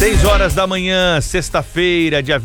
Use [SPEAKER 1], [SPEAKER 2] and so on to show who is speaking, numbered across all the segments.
[SPEAKER 1] 6 horas da manhã, sexta-feira, dia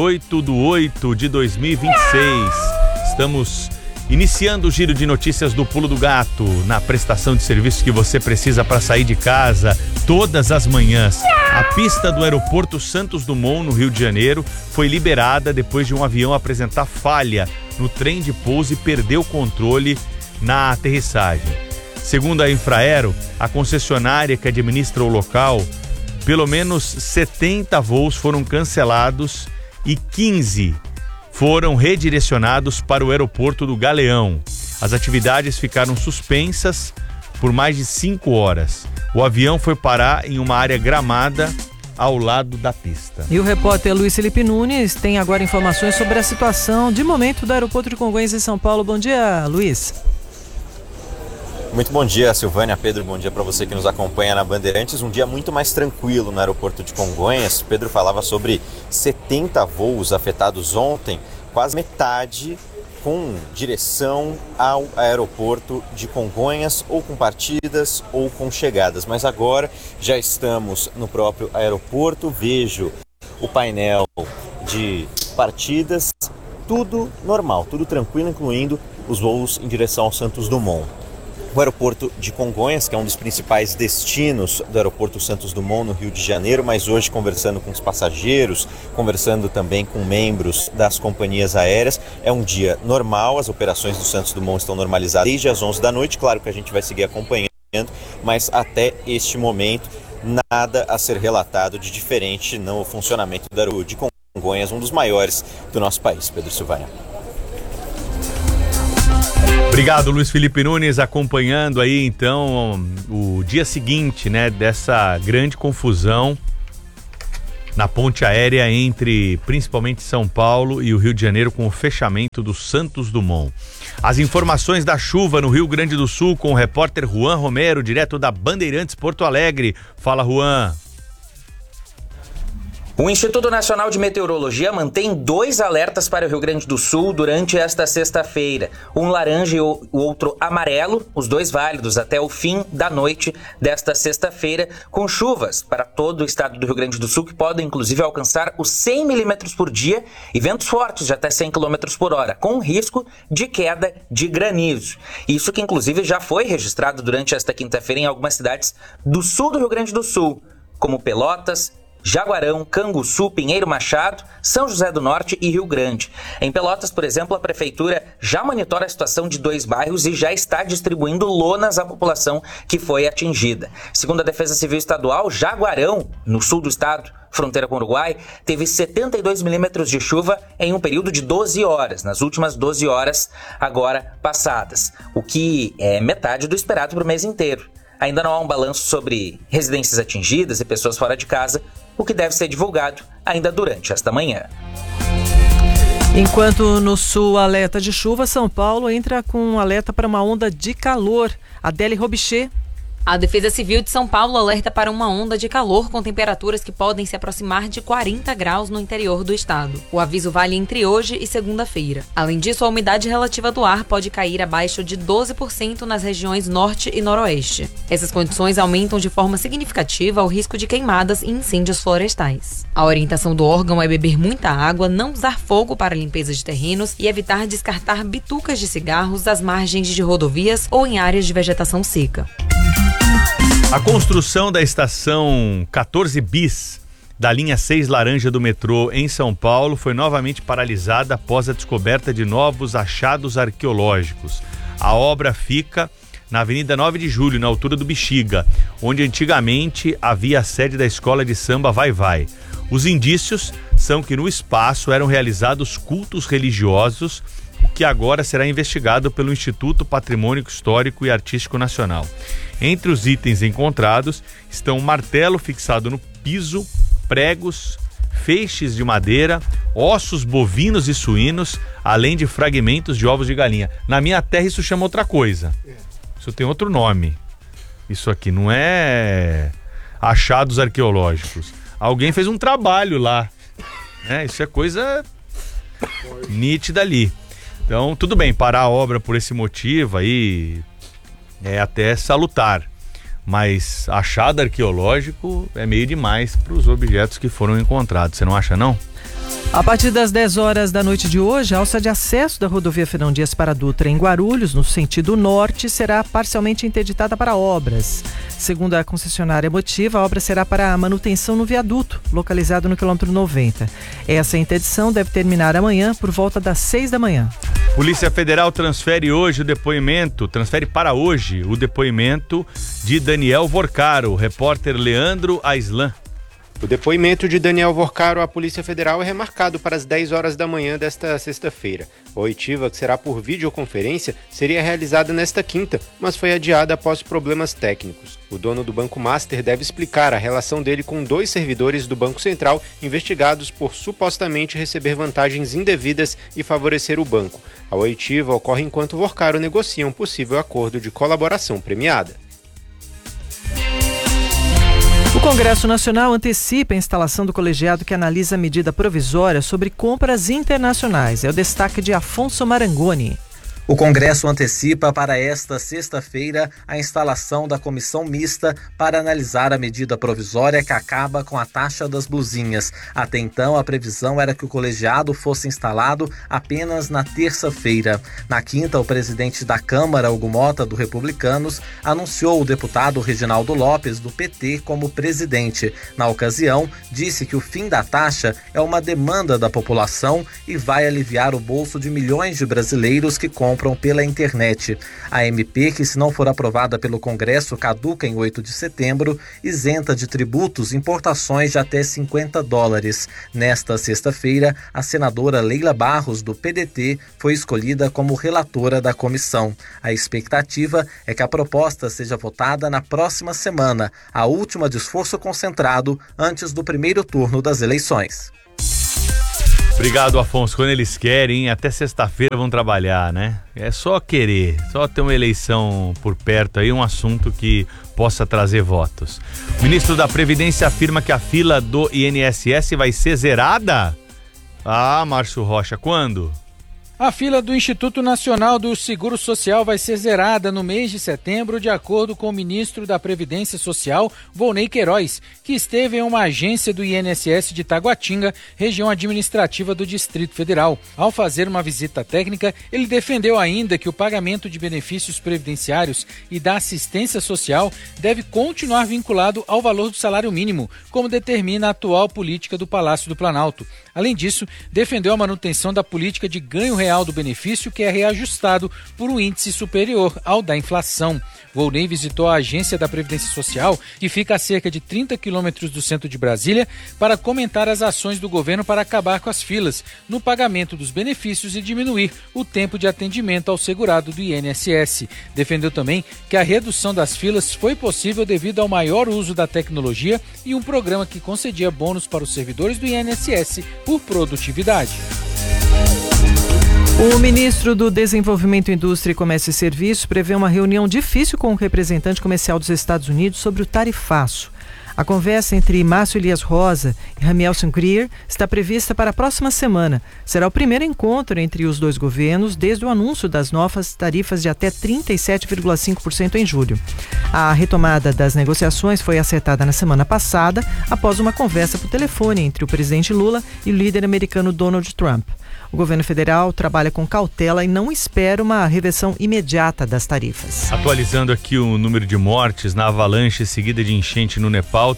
[SPEAKER 1] 28/8/2026. Estamos iniciando o giro de notícias do Pulo do Gato, na prestação de serviços que você precisa para sair de casa todas as manhãs. A pista do aeroporto Santos Dumont, no Rio de Janeiro, foi liberada depois de um avião apresentar falha no trem de pouso e perder o controle na aterrissagem. Segundo a Infraero, a concessionária que administra o local, pelo menos 70 voos foram cancelados e 15 foram redirecionados para o aeroporto do Galeão. As atividades ficaram suspensas por mais de 5 horas. O avião foi parar em uma área gramada ao lado da pista.
[SPEAKER 2] E o repórter Luiz Felipe Nunes tem agora informações sobre a situação de momento do aeroporto de Congonhas em São Paulo. Bom dia, Luiz.
[SPEAKER 3] Muito bom dia, Silvânia, Pedro, bom dia para você que nos acompanha na Bandeirantes. Um dia muito mais tranquilo no aeroporto de Congonhas. Pedro falava sobre 70 voos afetados ontem, quase metade com direção ao aeroporto de Congonhas, ou com partidas ou com chegadas. Mas agora já estamos no próprio aeroporto, vejo o painel de partidas, tudo normal, tudo tranquilo, incluindo os voos em direção ao Santos Dumont. O aeroporto de Congonhas, que é um dos principais destinos do aeroporto Santos Dumont, no Rio de Janeiro, mas hoje conversando com os passageiros, conversando também com membros das companhias aéreas, é um dia normal, as operações do Santos Dumont estão normalizadas desde as 11 da noite, claro que a gente vai seguir acompanhando, mas até este momento nada a ser relatado de diferente no funcionamento do aeroporto de Congonhas, um dos maiores do nosso país. Pedro Silvânia.
[SPEAKER 1] Obrigado, Luiz Felipe Nunes, acompanhando aí então o dia seguinte, né, dessa grande confusão na ponte aérea entre principalmente São Paulo e o Rio de Janeiro, com o fechamento do Santos Dumont. As informações da chuva no Rio Grande do Sul com o repórter Juan Romero, direto da Bandeirantes Porto Alegre. Fala, Juan.
[SPEAKER 4] O Instituto Nacional de Meteorologia mantém 2 alertas para o Rio Grande do Sul durante esta sexta-feira. Um laranja e o outro amarelo, os 2 válidos até o fim da noite desta sexta-feira, com chuvas para todo o estado do Rio Grande do Sul, que podem inclusive alcançar os 100 milímetros por dia e ventos fortes de até 100 quilômetros por hora, com risco de queda de granizo. Isso que inclusive já foi registrado durante esta quinta-feira em algumas cidades do sul do Rio Grande do Sul, como Pelotas, Jaguarão, Canguçu, Pinheiro Machado, São José do Norte e Rio Grande. Em Pelotas, por exemplo, a prefeitura já monitora a situação de 2 bairros e já está distribuindo lonas à população que foi atingida. Segundo a Defesa Civil Estadual, Jaguarão, no sul do estado, fronteira com o Uruguai, teve 72 milímetros de chuva em um período de 12 horas, nas últimas 12 horas agora passadas, o que é metade do esperado para o mês inteiro. Ainda não há um balanço sobre residências atingidas e pessoas fora de casa, o que deve ser divulgado ainda durante esta manhã.
[SPEAKER 2] Enquanto no sul alerta de chuva, São Paulo entra com um alerta para uma onda de calor. Adele Robichê.
[SPEAKER 5] A Defesa Civil de São Paulo alerta para uma onda de calor com temperaturas que podem se aproximar de 40 graus no interior do estado. O aviso vale entre hoje e segunda-feira. Além disso, a umidade relativa do ar pode cair abaixo de 12% nas regiões norte e noroeste. Essas condições aumentam de forma significativa o risco de queimadas e incêndios florestais. A orientação do órgão é beber muita água, não usar fogo para limpeza de terrenos e evitar descartar bitucas de cigarros às margens de rodovias ou em áreas de vegetação seca.
[SPEAKER 1] A construção da estação 14 bis da linha 6 laranja do metrô em São Paulo foi novamente paralisada após a descoberta de novos achados arqueológicos. A obra fica na Avenida 9 de Julho, na altura do Bexiga, onde antigamente havia a sede da escola de samba Vai Vai. Os indícios são que no espaço eram realizados cultos religiosos, o que agora será investigado pelo Instituto Patrimônio Histórico e Artístico Nacional. Entre os itens encontrados estão um martelo fixado no piso, pregos, feixes de madeira, ossos bovinos e suínos, além de fragmentos de ovos de galinha. Na minha terra isso chama outra coisa. Isso tem outro nome. Isso aqui não é achados arqueológicos. Alguém fez um trabalho lá. Isso é coisa nítida ali. Então, tudo bem, parar a obra por esse motivo aí é até salutar. Mas achado arqueológico é meio demais para os objetos que foram encontrados. Você não acha, não?
[SPEAKER 2] A partir das 10 horas da noite de hoje, a alça de acesso da rodovia Fernão Dias para Dutra em Guarulhos, no sentido norte, será parcialmente interditada para obras. Segundo a concessionária Motiva, a obra será para a manutenção no viaduto, localizado no quilômetro 90. Essa interdição deve terminar amanhã por volta das 6 da manhã.
[SPEAKER 1] Polícia Federal transfere para hoje o depoimento de Daniel Vorcaro, repórter Leandro Aislan.
[SPEAKER 6] O depoimento de Daniel Vorcaro à Polícia Federal é remarcado para as 10 horas da manhã desta sexta-feira. A oitiva, que será por videoconferência, seria realizada nesta quinta, mas foi adiada após problemas técnicos. O dono do Banco Master deve explicar a relação dele com 2 servidores do Banco Central investigados por supostamente receber vantagens indevidas e favorecer o banco. A oitiva ocorre enquanto Vorcaro negocia um possível acordo de colaboração premiada.
[SPEAKER 2] O Congresso Nacional antecipa a instalação do colegiado que analisa a medida provisória sobre compras internacionais. É o destaque de Afonso Marangoni.
[SPEAKER 7] O Congresso antecipa para esta sexta-feira a instalação da comissão mista para analisar a medida provisória que acaba com a taxa das blusinhas. Até então, a previsão era que o colegiado fosse instalado apenas na terça-feira. Na quinta, o presidente da Câmara, Hugo Mota, do Republicanos, anunciou o deputado Reginaldo Lopes, do PT, como presidente. Na ocasião, disse que o fim da taxa é uma demanda da população e vai aliviar o bolso de milhões de brasileiros que compram pela internet. A MP, que se não for aprovada pelo Congresso, caduca em 8 de setembro, isenta de tributos importações de até $50. Nesta sexta-feira, a senadora Leila Barros, do PDT, foi escolhida como relatora da comissão. A expectativa é que a proposta seja votada na próxima semana, a última de esforço concentrado antes do primeiro turno das eleições.
[SPEAKER 1] Obrigado, Afonso. Quando eles querem, até sexta-feira vão trabalhar, né? É só querer, só ter uma eleição por perto aí, um assunto que possa trazer votos. O ministro da Previdência afirma que a fila do INSS vai ser zerada? Ah, Márcio Rocha, quando?
[SPEAKER 8] A fila do Instituto Nacional do Seguro Social vai ser zerada no mês de setembro, de acordo com o ministro da Previdência Social, Volney Queiroz, que esteve em uma agência do INSS de Taguatinga, região administrativa do Distrito Federal. Ao fazer uma visita técnica, ele defendeu ainda que o pagamento de benefícios previdenciários e da assistência social deve continuar vinculado ao valor do salário mínimo, como determina a atual política do Palácio do Planalto. Além disso, defendeu a manutenção da política de ganho real do benefício, que é reajustado por um índice superior ao da inflação. Volney visitou a agência da Previdência Social, que fica a cerca de 30 quilômetros do centro de Brasília, para comentar as ações do governo para acabar com as filas no pagamento dos benefícios e diminuir o tempo de atendimento ao segurado do INSS. Defendeu também que a redução das filas foi possível devido ao maior uso da tecnologia e um programa que concedia bônus para os servidores do INSS por produtividade.
[SPEAKER 2] O ministro do Desenvolvimento, Indústria, Comércio e Serviços prevê uma reunião difícil com o representante comercial dos Estados Unidos sobre o tarifaço. A conversa entre Márcio Elias Rosa e Ramielson Grier está prevista para a próxima semana. Será o primeiro encontro entre os dois governos desde o anúncio das novas tarifas de até 37,5% em julho. A retomada das negociações foi acertada na semana passada, após uma conversa por telefone entre o presidente Lula e o líder americano Donald Trump. O governo federal trabalha com cautela e não espera uma reversão imediata das tarifas.
[SPEAKER 1] Atualizando aqui o número de mortes na avalanche seguida de enchente no Nepal,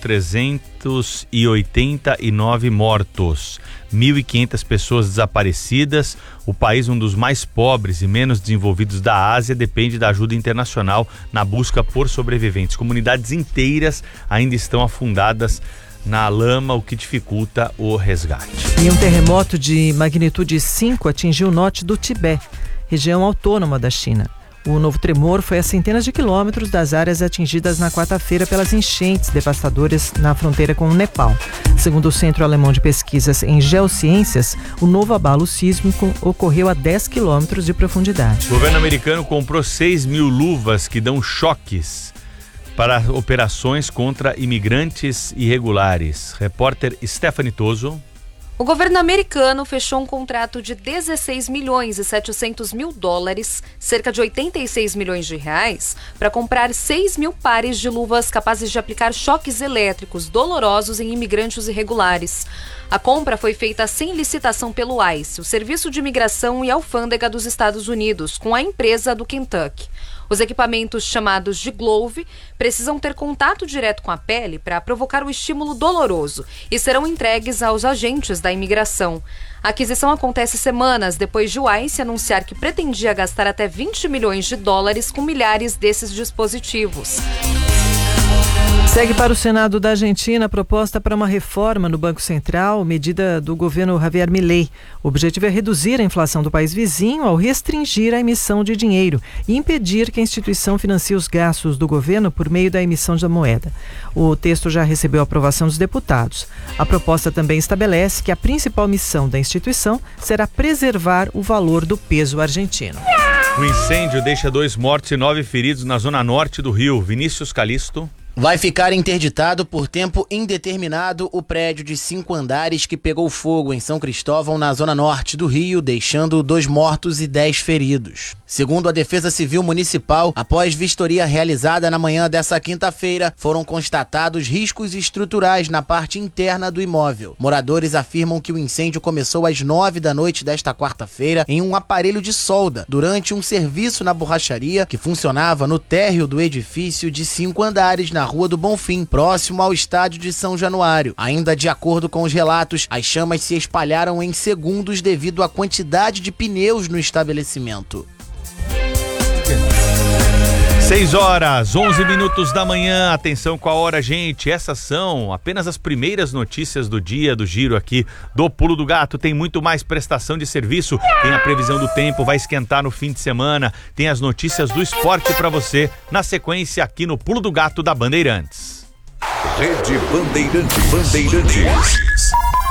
[SPEAKER 1] 389 mortos, 1.500 pessoas desaparecidas. O país, um dos mais pobres e menos desenvolvidos da Ásia, depende da ajuda internacional na busca por sobreviventes. Comunidades inteiras ainda estão afundadas na lama, o que dificulta o resgate.
[SPEAKER 2] E um terremoto de magnitude 5 atingiu o norte do Tibete, região autônoma da China. O novo tremor foi a centenas de quilômetros das áreas atingidas na quarta-feira pelas enchentes devastadoras na fronteira com o Nepal. Segundo o Centro Alemão de Pesquisas em Geociências, o novo abalo sísmico ocorreu a 10 quilômetros de profundidade.
[SPEAKER 1] O governo americano comprou 6 mil luvas que dão choques para operações contra imigrantes irregulares. Repórter Stephanie Toso.
[SPEAKER 5] O governo americano fechou um contrato de 16 milhões e 700 mil dólares, cerca de 86 milhões de reais, para comprar 6 mil pares de luvas capazes de aplicar choques elétricos dolorosos em imigrantes irregulares. A compra foi feita sem licitação pelo ICE, o Serviço de Imigração e Alfândega dos Estados Unidos, com a empresa do Kentucky. Os equipamentos chamados de Glove precisam ter contato direto com a pele para provocar o estímulo doloroso e serão entregues aos agentes da imigração. A aquisição acontece semanas depois de o ICE anunciar que pretendia gastar até 20 milhões de dólares com milhares desses dispositivos.
[SPEAKER 2] Segue para o Senado da Argentina a proposta para uma reforma no Banco Central, medida do governo Javier Milei. O objetivo é reduzir a inflação do país vizinho ao restringir a emissão de dinheiro e impedir que a instituição financie os gastos do governo por meio da emissão da moeda. O texto já recebeu a aprovação dos deputados. A proposta também estabelece que a principal missão da instituição será preservar o valor do peso argentino.
[SPEAKER 1] O incêndio deixa 2 mortos e 9 feridos na zona norte do Rio. Vinícius Calisto.
[SPEAKER 9] Vai ficar interditado por tempo indeterminado o prédio de 5 andares que pegou fogo em São Cristóvão, na zona norte do Rio, deixando 2 mortos e 10 feridos. Segundo a Defesa Civil Municipal, após vistoria realizada na manhã dessa quinta-feira, foram constatados riscos estruturais na parte interna do imóvel. Moradores afirmam que o incêndio começou às 9 da noite desta quarta-feira em um aparelho de solda, durante um serviço na borracharia que funcionava no térreo do edifício de 5 andares na Rua do Bonfim, próximo ao estádio de São Januário. Ainda de acordo com os relatos, as chamas se espalharam em segundos devido à quantidade de pneus no estabelecimento.
[SPEAKER 1] 6 horas, 11 minutos da manhã. Atenção com a hora, gente. Essas são apenas as primeiras notícias do dia, do giro aqui do Pulo do Gato. Tem muito mais prestação de serviço, tem a previsão do tempo, vai esquentar no fim de semana, tem as notícias do esporte para você na sequência aqui no Pulo do Gato da Bandeirantes.
[SPEAKER 10] Rede Bandeirantes.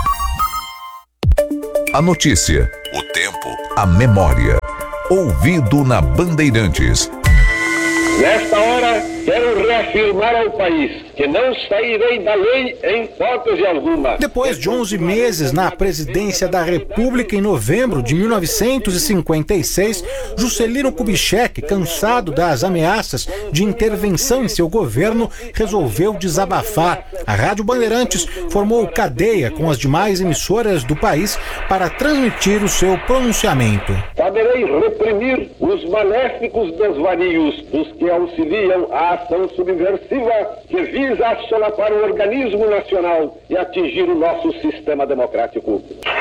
[SPEAKER 10] A notícia, o tempo, a memória. Ouvido na Bandeirantes.
[SPEAKER 11] Nesta hora, quero reafirmar ao país que não sairei da lei em hipótese alguma.
[SPEAKER 12] Depois de 11 meses na presidência da República, em novembro de 1956, Juscelino Kubitschek, cansado das ameaças de intervenção em seu governo, resolveu desabafar. A Rádio Bandeirantes formou cadeia com as demais emissoras do país para transmitir o seu pronunciamento.
[SPEAKER 11] Saberei reprimir os maléficos desvarios dos que auxiliam a ação subversiva que visa assolapar o organismo nacional e atingir o nosso sistema democrático.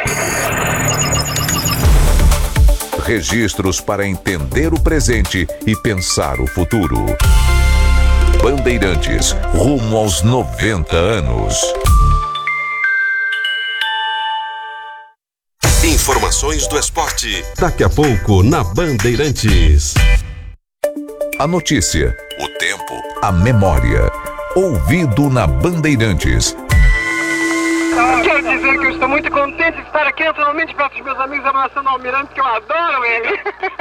[SPEAKER 10] Registros para entender o presente e pensar o futuro. Bandeirantes, rumo aos 90 anos. Informações do esporte. Daqui a pouco na Bandeirantes. A notícia, o tempo, a memória. Ouvido na Bandeirantes.
[SPEAKER 13] Quero dizer que eu estou muito contente de estar aqui naturalmente perto dos meus amigos abraçando o Almirante, que eu adoro ele.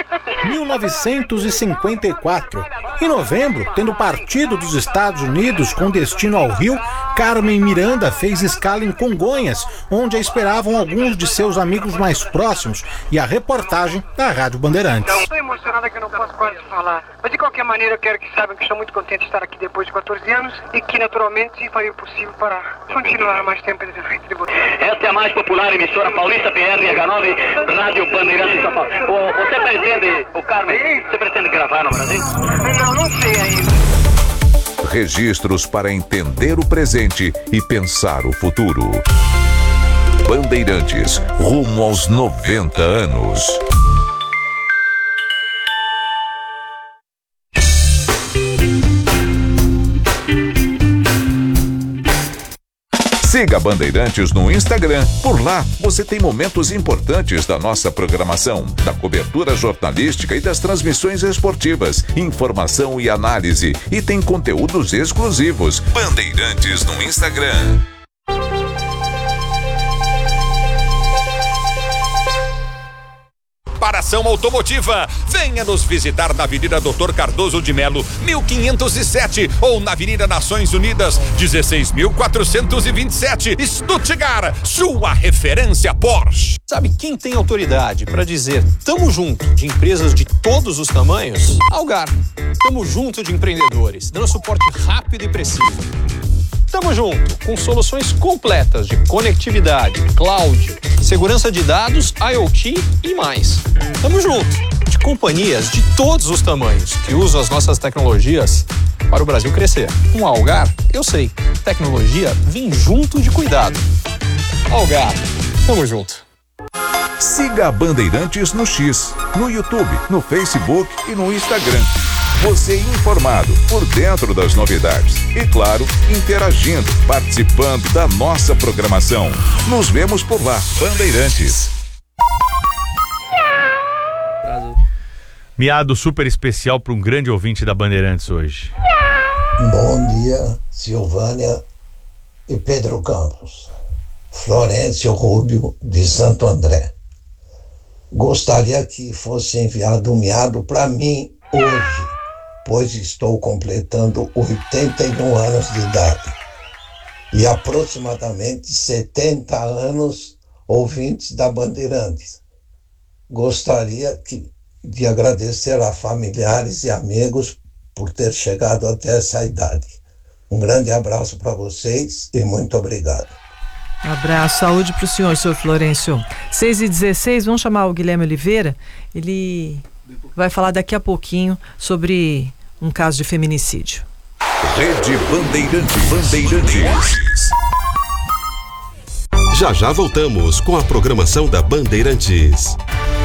[SPEAKER 12] 1954. Em novembro, tendo partido dos Estados Unidos com destino ao Rio, Carmen Miranda fez escala em Congonhas, onde a esperavam alguns de seus amigos mais próximos, e a reportagem da Rádio Bandeirantes.
[SPEAKER 13] Estou emocionada que eu não posso quase falar, mas de qualquer maneira eu quero que saibam que estou muito contente de estar aqui depois de 14 anos e que naturalmente farei o possível para continuar mais tempo nesse frente de vocês.
[SPEAKER 14] Esta é a mais popular emissora paulista PRH9, Rádio Bandeirantes de São Paulo. Você pretende, o Carmen, você pretende gravar no Brasil?
[SPEAKER 13] Não sei ainda.
[SPEAKER 10] Registros para entender o presente e pensar o futuro. Bandeirantes, rumo aos 90 anos. Siga Bandeirantes no Instagram. Por lá, você tem momentos importantes da nossa programação, da cobertura jornalística e das transmissões esportivas, informação e análise. E tem conteúdos exclusivos. Bandeirantes no Instagram.
[SPEAKER 15] Para
[SPEAKER 10] Automação Automotiva. Venha nos visitar na Avenida Doutor Cardoso de Melo, 1507, ou na Avenida Nações Unidas, 16.427, Stuttgart, sua referência Porsche.
[SPEAKER 15] Sabe quem tem autoridade para dizer tamo junto de empresas de todos os tamanhos? Algar. Tamo junto de empreendedores, dando suporte rápido e preciso. Tamo junto com soluções completas de conectividade, cloud, segurança de dados, IoT e mais. Tamo junto de companhias de todos os tamanhos que usam as nossas tecnologias para o Brasil crescer. Com a Algar, eu sei, tecnologia vem junto de cuidado. Algar, tamo junto.
[SPEAKER 10] Siga a Bandeirantes no X, no YouTube, no Facebook e no Instagram. Você informado, por dentro das novidades e, claro, interagindo, participando da nossa programação. Nos vemos por lá, Bandeirantes.
[SPEAKER 1] Miado super especial para um grande ouvinte da Bandeirantes hoje.
[SPEAKER 16] Bom dia, Silvânia e Pedro Campos. Florencio Rubio de Santo André. Gostaria que fosse enviado um miado para mim hoje, pois estou completando 81 anos de idade e aproximadamente 70 anos ouvintes da Bandeirantes. Gostaria de agradecer a familiares e amigos por ter chegado até essa idade. Um grande abraço para vocês e muito obrigado.
[SPEAKER 2] Abraço, saúde para o senhor, senhor Florencio. 6h16, vamos chamar o Guilherme Oliveira. Ele vai falar daqui a pouquinho sobre um caso de feminicídio.
[SPEAKER 10] Rede Bandeirantes.
[SPEAKER 17] Já voltamos com a programação da Bandeirantes.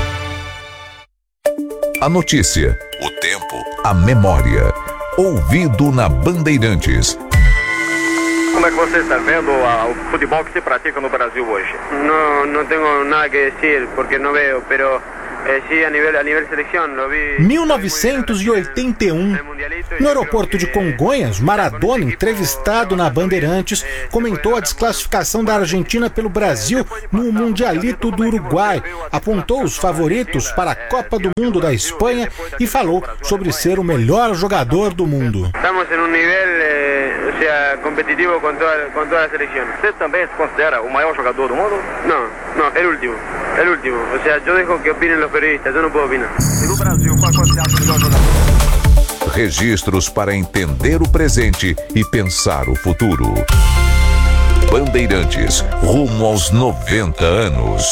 [SPEAKER 10] A notícia, o tempo, a memória. Ouvido na Bandeirantes.
[SPEAKER 18] Como é que você está vendo o futebol que se pratica no Brasil hoje?
[SPEAKER 19] No tenho nada que dizer, porque não vejo, pero sí, a nível seleção, lo vi.
[SPEAKER 12] 1981, no aeroporto de Congonhas, Maradona, entrevistado na Bandeirantes, comentou a desclassificação da Argentina pelo Brasil no Mundialito do Uruguai, apontou os favoritos para a Copa do Mundo da Espanha e falou sobre ser o melhor jogador do mundo.
[SPEAKER 19] Estamos em um nível competitivo com toda a seleção.
[SPEAKER 18] Você também se considera o maior jogador do mundo?
[SPEAKER 19] Não, é o último. O sea, eu deixo que opinem os periodistas, eu não posso opinar.
[SPEAKER 18] E no Brasil, qual você acha o melhor jogador?
[SPEAKER 10] Registros para entender o presente e pensar o futuro. Bandeirantes, rumo aos 90 anos.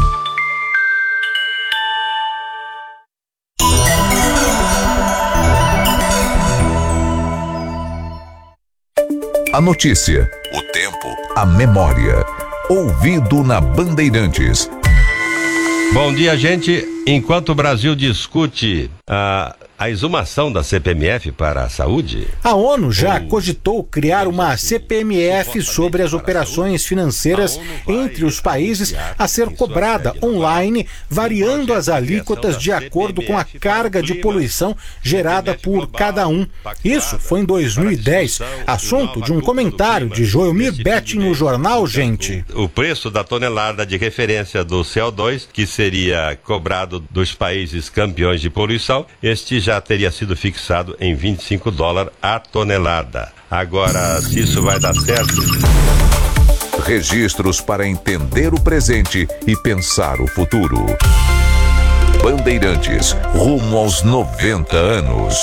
[SPEAKER 10] A notícia, o tempo, a memória. Ouvido na Bandeirantes.
[SPEAKER 20] Bom dia, gente. Enquanto o Brasil discute a exumação da CPMF para a saúde,
[SPEAKER 12] a ONU já cogitou criar uma CPMF sobre as operações financeiras entre os países a ser cobrada online, variando as alíquotas de acordo com a carga de poluição gerada por cada um. Isso foi em 2010, assunto de um comentário de Joelmir Betting no jornal Gente.
[SPEAKER 20] O preço da tonelada de referência do CO2, que seria cobrado dos países campeões de poluição, este já teria sido fixado em $25 a tonelada. Agora, se isso vai dar certo...
[SPEAKER 10] Registros para entender o presente e pensar o futuro. Bandeirantes, rumo aos 90 anos.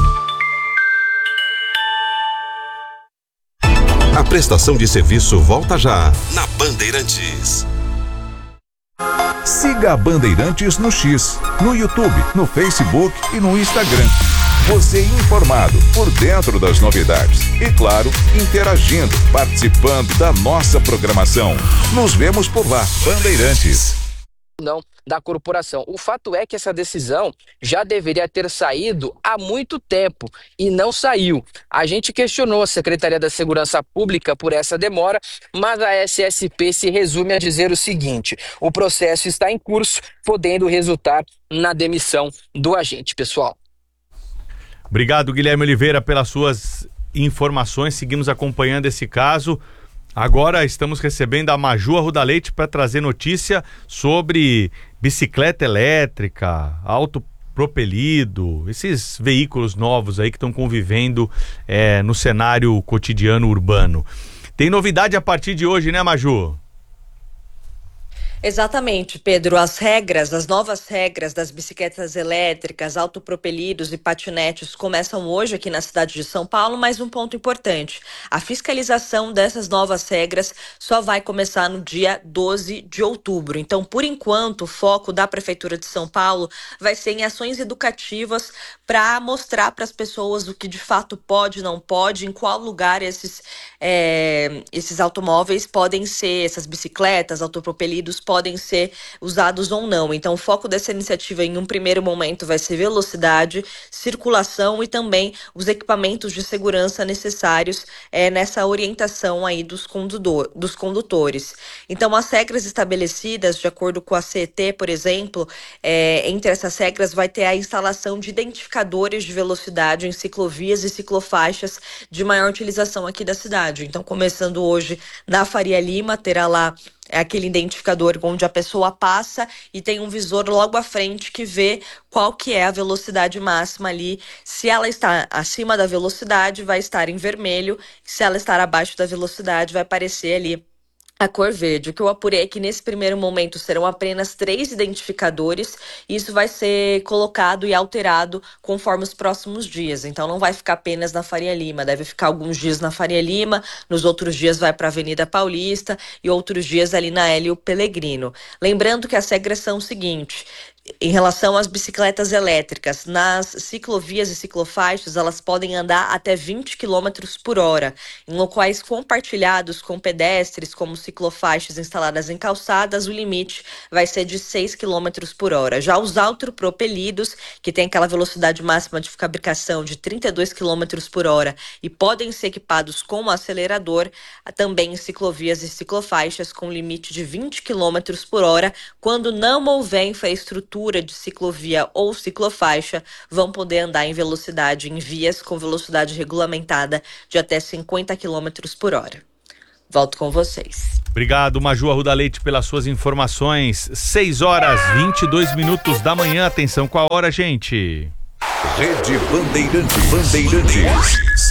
[SPEAKER 17] A prestação de serviço volta já na Bandeirantes.
[SPEAKER 10] Siga a Bandeirantes no X, no YouTube, no Facebook e no Instagram. Você informado, por dentro das novidades e, claro, interagindo, participando da nossa programação. Nos vemos por lá, Bandeirantes.
[SPEAKER 21] Não da corporação. O fato é que essa decisão já deveria ter saído há muito tempo e não saiu. A gente questionou a Secretaria da Segurança Pública por essa demora, mas a SSP se resume a dizer o seguinte: o processo está em curso, podendo resultar na demissão do agente, pessoal.
[SPEAKER 1] Obrigado, Guilherme Oliveira, pelas suas informações. Seguimos acompanhando esse caso. Agora estamos recebendo a Maju Arruda Leite para trazer notícia sobre bicicleta elétrica, autopropelido, esses veículos novos aí que estão convivendo no cenário cotidiano urbano. Tem novidade a partir de hoje, né, Maju?
[SPEAKER 3] Exatamente, Pedro. As novas regras das bicicletas elétricas, autopropelidos e patinetes começam hoje aqui na cidade de São Paulo, mas um ponto importante: a fiscalização dessas novas regras só vai começar no dia 12 de outubro. Então, por enquanto, o foco da Prefeitura de São Paulo vai ser em ações educativas para mostrar para as pessoas o que de fato pode e não pode, em qual lugar esses automóveis podem ser, essas bicicletas, autopropelidos podem ser usados ou não. Então, o foco dessa iniciativa em um primeiro momento vai ser velocidade, circulação e também os equipamentos de segurança necessários nessa orientação aí dos condutores. Então, as regras estabelecidas, de acordo com a CET, por exemplo, entre essas regras vai ter a instalação de identificadores de velocidade em ciclovias e ciclofaixas de maior utilização aqui da cidade. Então, começando hoje na Faria Lima, terá lá aquele identificador onde a pessoa passa e tem um visor logo à frente que vê qual que é a velocidade máxima ali. Se ela está acima da velocidade, vai estar em vermelho. Se ela estar abaixo da velocidade, vai aparecer ali a cor verde. O que eu apurei é que nesse primeiro momento serão apenas 3 identificadores e isso vai ser colocado e alterado conforme os próximos dias. Então não vai ficar apenas na Faria Lima, deve ficar alguns dias na Faria Lima, nos outros dias vai para a Avenida Paulista e outros dias ali na Hélio Pellegrino. Lembrando que as regras são o seguinte: em relação às bicicletas elétricas, nas ciclovias e ciclofaixas, elas podem andar até 20 km por hora. Em locais compartilhados com pedestres, como ciclofaixas instaladas em calçadas, o limite vai ser de 6 km por hora. Já os autopropelidos, que tem aquela velocidade máxima de fabricação de 32 km por hora e podem ser equipados com um acelerador, também em ciclovias e ciclofaixas, com limite de 20 km por hora, quando não houver infraestrutura de ciclovia ou ciclofaixa, vão poder andar em velocidade em vias com velocidade regulamentada de até 50 km por hora. Volto com vocês.
[SPEAKER 1] Obrigado, Maju Arruda Leite, pelas suas informações. 6h22 da manhã. Atenção com a hora, gente.
[SPEAKER 10] Rede Bandeirantes.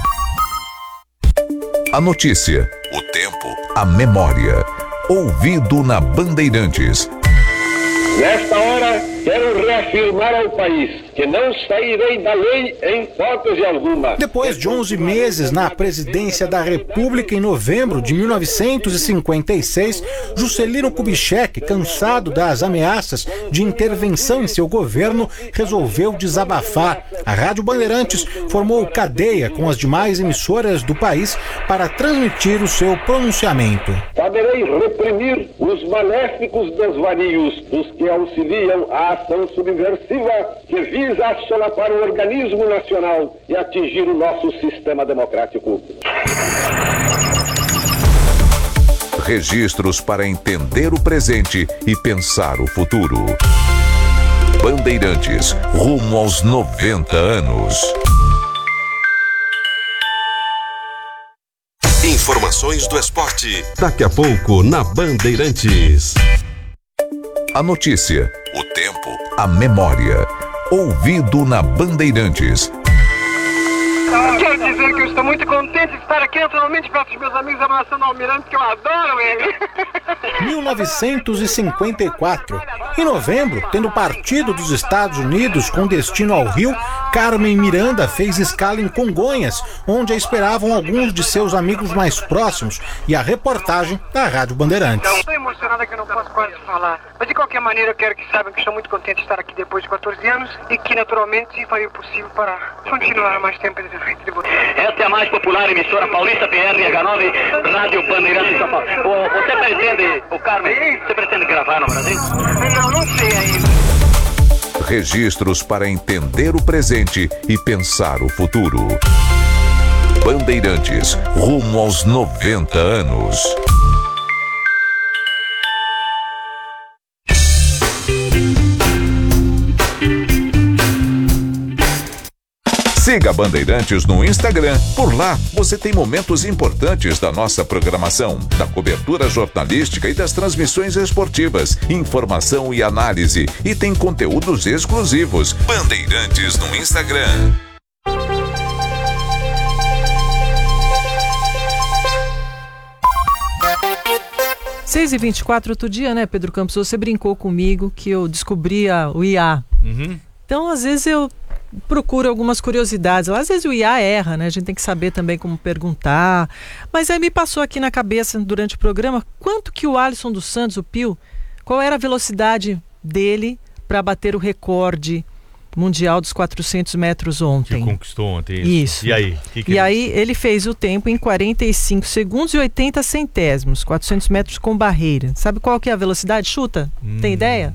[SPEAKER 10] A notícia, o tempo, a memória. Ouvido na Bandeirantes.
[SPEAKER 11] Nesta hora, quero reafirmar ao país que não sairei da lei em hipótese alguma.
[SPEAKER 12] Depois de 11 meses na presidência da República, em novembro de 1956, Juscelino Kubitschek, cansado das ameaças de intervenção em seu governo, resolveu desabafar. A Rádio Bandeirantes formou cadeia com as demais emissoras do país para transmitir o seu pronunciamento.
[SPEAKER 11] Saberei reprimir os maléficos desvarios dos que auxiliam a ação subversiva que visa assolapar o organismo nacional e atingir o nosso sistema democrático.
[SPEAKER 10] Registros para entender o presente e pensar o futuro. Bandeirantes, rumo aos 90 anos.
[SPEAKER 17] Informações do esporte. Daqui a pouco na Bandeirantes.
[SPEAKER 10] A notícia, o tempo, a memória. Ouvido na Bandeirantes.
[SPEAKER 13] Quero dizer que eu estou muito contente de estar aqui naturalmente perto dos meus amigos abraçando o Almirante, que eu adoro ele.
[SPEAKER 12] 1954. Em novembro, tendo partido dos Estados Unidos com destino ao Rio, Carmen Miranda fez escala em Congonhas, onde a esperavam alguns de seus amigos mais próximos, e a reportagem da Rádio Bandeirantes.
[SPEAKER 13] Estou emocionada que eu não posso quase falar. Mas de qualquer maneira eu quero que saibam que estou muito contente de estar aqui depois de 14 anos e que naturalmente farei o possível para continuar mais tempo de você.
[SPEAKER 14] Esta é a mais popular emissora paulista, PRH9, Rádio Bandeirantes de São Paulo. Você pretende, Carmen, você pretende gravar no Brasil?
[SPEAKER 13] Não sei ainda.
[SPEAKER 10] Registros para entender o presente e pensar o futuro. Bandeirantes, rumo aos 90 anos. Siga a Bandeirantes no Instagram. Por lá, você tem momentos importantes da nossa programação, da cobertura jornalística e das transmissões esportivas, informação e análise. E tem conteúdos exclusivos. Bandeirantes no Instagram.
[SPEAKER 2] 6h24, outro dia, né, Pedro Campos? Você brincou comigo que eu descobri o IA. Então, às vezes eu procuro algumas curiosidades. Às vezes o IA erra, né? A gente tem que saber também como perguntar. Mas aí me passou aqui na cabeça, durante o programa, quanto que o Alisson dos Santos, o Pio, qual era a velocidade dele para bater o recorde mundial dos 400 metros ontem.
[SPEAKER 1] Que conquistou ontem.
[SPEAKER 2] Isso.
[SPEAKER 1] E aí?
[SPEAKER 2] E aí ele fez o tempo em 45 segundos e 80 centésimos, 400 metros com barreira. Sabe qual que é a velocidade? Chuta? Tem ideia?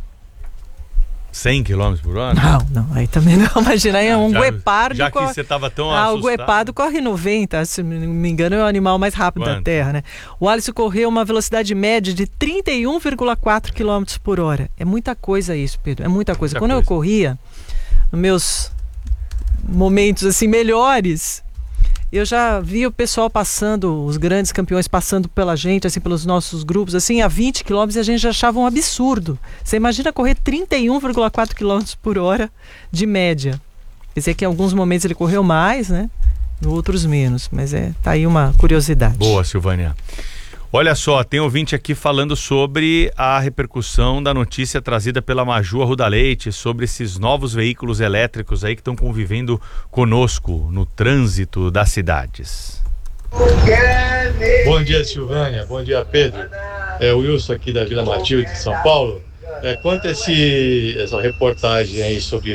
[SPEAKER 1] 100 km por hora?
[SPEAKER 2] Não, aí também não. Imagina, aí um guepardo...
[SPEAKER 1] Já que você estava tão assustado.
[SPEAKER 2] O guepardo corre 90, se não me engano é o animal mais rápido da Terra, né? O Alisson correu uma velocidade média de 31,4 km por hora. É muita coisa isso, Pedro, é muita coisa. Quando eu corria, nos meus momentos assim melhores, eu já vi o pessoal passando, os grandes campeões passando pela gente, assim, pelos nossos grupos, assim, a 20 km, e a gente já achava um absurdo. Você imagina correr 31,4 km por hora de média. Quer dizer que em alguns momentos ele correu mais, né? Em outros menos, mas tá aí uma curiosidade.
[SPEAKER 1] Boa, Silvânia. Olha só, tem ouvinte aqui falando sobre a repercussão da notícia trazida pela Maju Arruda Leite sobre esses novos veículos elétricos aí que estão convivendo conosco no trânsito das cidades.
[SPEAKER 4] Bom dia, Silvânia. Bom dia, Pedro. É o Wilson aqui da Vila Matilde, de São Paulo. Quanto a essa reportagem aí sobre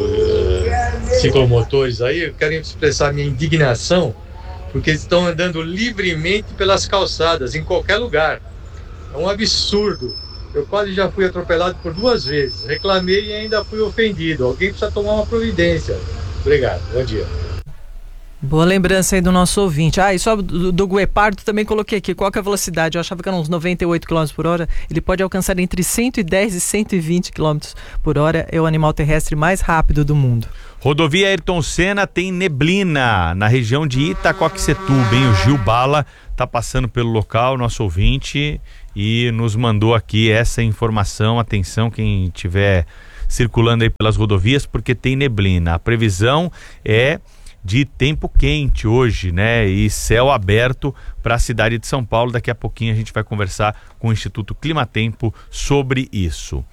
[SPEAKER 4] ciclomotores aí, eu quero expressar minha indignação, porque eles estão andando livremente pelas calçadas, em qualquer lugar. É um absurdo. Eu quase já fui atropelado por 2 vezes. Reclamei e ainda fui ofendido. Alguém precisa tomar uma providência. Obrigado, bom dia.
[SPEAKER 2] Boa lembrança aí do nosso ouvinte. E só do guepardo também coloquei aqui. Qual que é a velocidade? Eu achava que eram uns 98 km por hora. Ele pode alcançar entre 110 e 120 km por hora. É o animal terrestre mais rápido do mundo.
[SPEAKER 1] Rodovia Ayrton Senna tem neblina na região de Itacoaxetuba, hein? O Gil Bala está passando pelo local, nosso ouvinte, e nos mandou aqui essa informação. Atenção, quem estiver circulando aí pelas rodovias, porque tem neblina. A previsão é de tempo quente hoje, né? E céu aberto para a cidade de São Paulo. Daqui a pouquinho a gente vai conversar com o Instituto Climatempo sobre isso.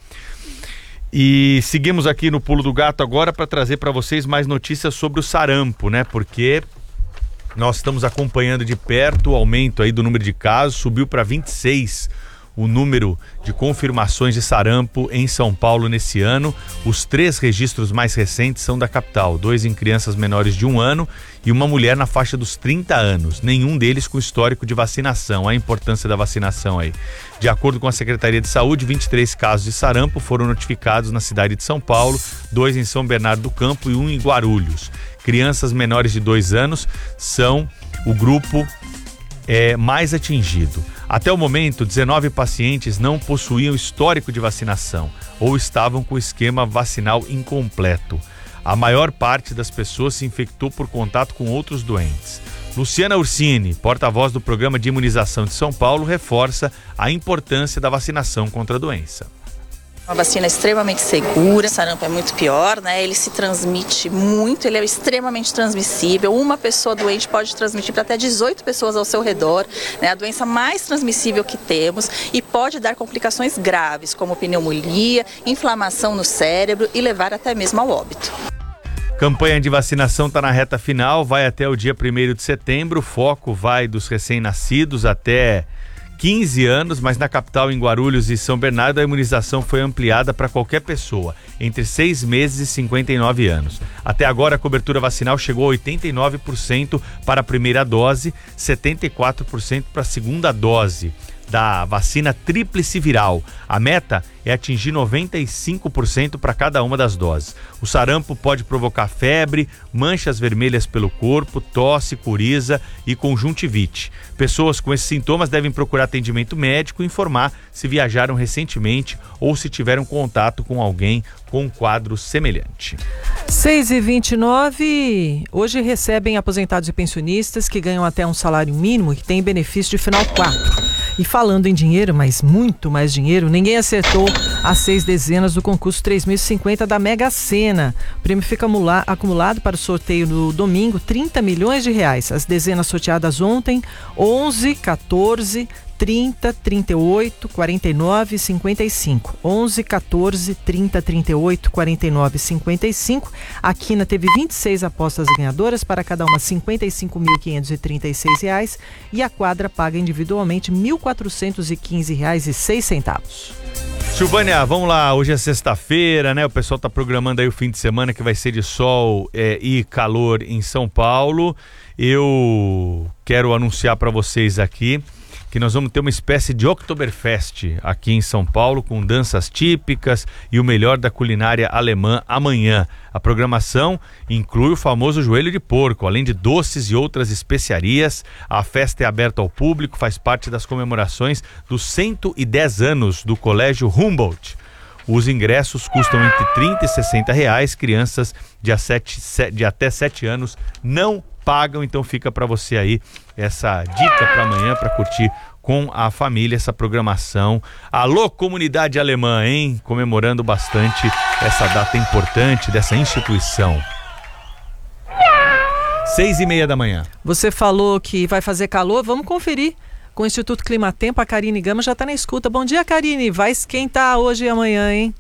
[SPEAKER 1] E seguimos aqui no Pulo do Gato agora para trazer para vocês mais notícias sobre o sarampo, né? Porque nós estamos acompanhando de perto o aumento aí do número de casos, subiu para 26 o número de confirmações de sarampo em São Paulo nesse ano. Os 3 registros mais recentes são da capital, 2 em crianças menores de 1 ano e uma mulher na faixa dos 30 anos, nenhum deles com histórico de vacinação. A importância da vacinação aí. De acordo com a Secretaria de Saúde, 23 casos de sarampo foram notificados na cidade de São Paulo, 2 em São Bernardo do Campo e 1 em Guarulhos. Crianças menores de 2 anos são o grupo mais atingido. Até o momento, 19 pacientes não possuíam histórico de vacinação ou estavam com o esquema vacinal incompleto. A maior parte das pessoas se infectou por contato com outros doentes. Luciana Ursini, porta-voz do Programa de Imunização de São Paulo, reforça a importância da vacinação contra a doença.
[SPEAKER 22] Uma vacina extremamente segura, o sarampo é muito pior, né? Ele se transmite muito, ele é extremamente transmissível. Uma pessoa doente pode transmitir para até 18 pessoas ao seu redor, né? A doença mais transmissível que temos e pode dar complicações graves, como pneumonia, inflamação no cérebro e levar até mesmo ao óbito.
[SPEAKER 1] Campanha de vacinação está na reta final, vai até o dia 1º de setembro, o foco vai dos recém-nascidos até 15 anos, mas na capital, em Guarulhos e São Bernardo, a imunização foi ampliada para qualquer pessoa, entre 6 meses e 59 anos. Até agora, a cobertura vacinal chegou a 89% para a primeira dose, 74% para a segunda dose. da vacina tríplice viral. A meta é atingir 95% para cada uma das doses. O sarampo pode provocar febre, manchas vermelhas pelo corpo, tosse, coriza e conjuntivite. Pessoas com esses sintomas devem procurar atendimento médico e informar se viajaram recentemente ou se tiveram contato com alguém com um quadro semelhante.
[SPEAKER 2] 6h29, hoje recebem aposentados e pensionistas que ganham até um salário mínimo e que têm benefício de final 4. E falando em dinheiro, mas muito mais dinheiro, ninguém acertou as 6 dezenas do concurso 3.050 da Mega Sena. O prêmio fica acumulado para o sorteio no domingo, R$30 milhões. As dezenas sorteadas ontem, 11, 14, 30, 38, 49, 55. 11, 14, 30, 38, 49, 55. A Quina teve 26 apostas ganhadoras, para cada uma R$ 55.536 e a quadra paga individualmente R$ 1.415,06.
[SPEAKER 1] Silvânia, vamos lá, hoje é sexta-feira, né? O pessoal tá programando aí o fim de semana que vai ser de sol e calor em São Paulo. Eu quero anunciar para vocês aqui que nós vamos ter uma espécie de Oktoberfest aqui em São Paulo, com danças típicas e o melhor da culinária alemã amanhã. A programação inclui o famoso joelho de porco, além de doces e outras especiarias. A festa é aberta ao público, faz parte das comemorações dos 110 anos do Colégio Humboldt. Os ingressos custam entre R$30 e R$60. Crianças de até 7 anos não pagam, então fica para você aí essa dica para amanhã, para curtir com a família essa programação. Alô, comunidade alemã, hein? Comemorando bastante essa data importante dessa instituição. 6h30 da manhã.
[SPEAKER 2] Você falou que vai fazer calor, vamos conferir com o Instituto Climatempo. A Karine Gama já está na escuta. Bom dia, Karine. Vai esquentar hoje e amanhã, hein?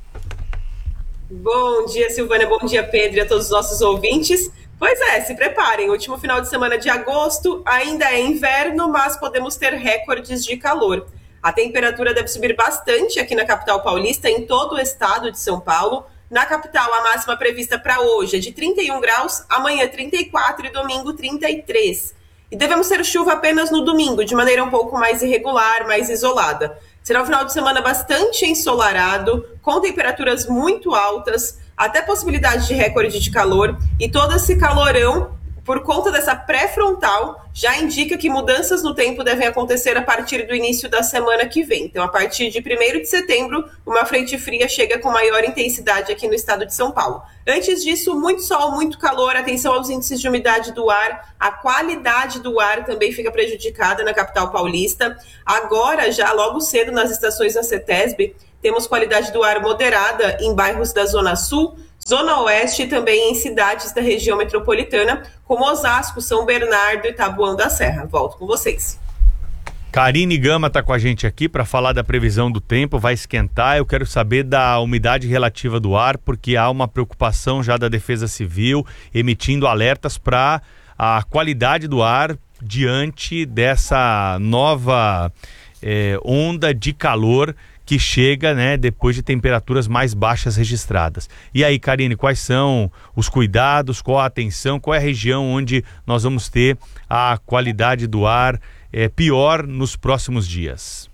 [SPEAKER 6] Bom dia, Silvânia. Bom dia, Pedro, e a todos os nossos ouvintes. Pois é, se preparem, o último final de semana de agosto ainda é inverno, mas podemos ter recordes de calor. A temperatura deve subir bastante aqui na capital paulista, em todo o estado de São Paulo. Na capital, a máxima prevista para hoje é de 31 graus, amanhã 34 e domingo 33. E devemos ter chuva apenas no domingo, de maneira um pouco mais irregular, mais isolada. Será um final de semana bastante ensolarado, com temperaturas muito altas, até possibilidade de recorde de calor, e todo esse calorão, por conta dessa pré-frontal, já indica que mudanças no tempo devem acontecer a partir do início da semana que vem. Então, a partir de 1º de setembro, uma frente fria chega com maior intensidade aqui no estado de São Paulo. Antes disso, muito sol, muito calor, atenção aos índices de umidade do ar, a qualidade do ar também fica prejudicada na capital paulista. Agora, já logo cedo nas estações da CETESB, temos qualidade do ar moderada em bairros da Zona Sul, Zona Oeste e também em cidades da região metropolitana, como Osasco, São Bernardo e Taboão da Serra. Volto com vocês.
[SPEAKER 1] Karine Gama está com a gente aqui para falar da previsão do tempo, vai esquentar. Eu quero saber da umidade relativa do ar, porque há uma preocupação já da Defesa Civil, emitindo alertas para a qualidade do ar diante dessa nova onda de calor que chega, né, depois de temperaturas mais baixas registradas. E aí, Karine, quais são os cuidados, qual a atenção, qual é a região onde nós vamos ter a qualidade do ar pior nos próximos dias?